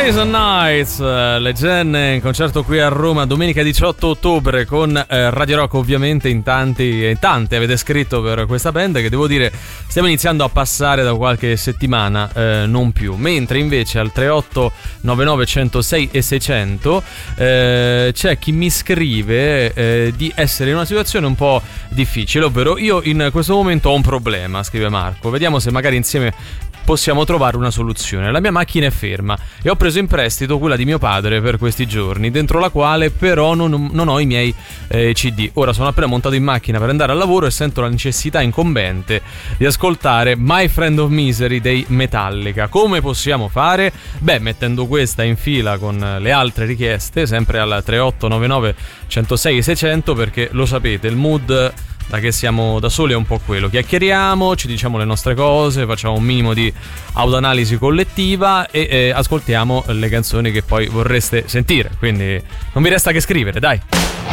Days and Nights, le Gen in concerto qui a Roma domenica 18 ottobre con Radio Rock, ovviamente in tanti e tante avete scritto per questa band che devo dire stiamo iniziando a passare da qualche settimana, non più, mentre invece al 3899 106 e 600 c'è chi mi scrive di essere in una situazione un po' difficile, ovvero io in questo momento ho un problema, scrive Marco, vediamo se magari insieme possiamo trovare una soluzione. La mia macchina è ferma e ho preso in prestito quella di mio padre per questi giorni, dentro la quale però non ho i miei CD. Ora sono appena montato in macchina per andare al lavoro e sento la necessità incombente di ascoltare My Friend of Misery dei Metallica. Come possiamo fare? Beh, mettendo questa in fila con le altre richieste, sempre al 3899 106 600, perché lo sapete, il mood da che siamo da soli è un po' quello, chiacchieriamo, ci diciamo le nostre cose, facciamo un minimo di autoanalisi collettiva e ascoltiamo le canzoni che poi vorreste sentire, quindi non vi resta che scrivere, dai.